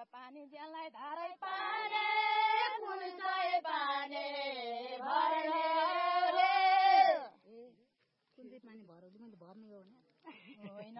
पानी ज्यानलाई धारै पाने कुन चाहिँ पानी भर्ने रे कुन चाहिँ पानी भरौली मैले भर्ने हो भने होइन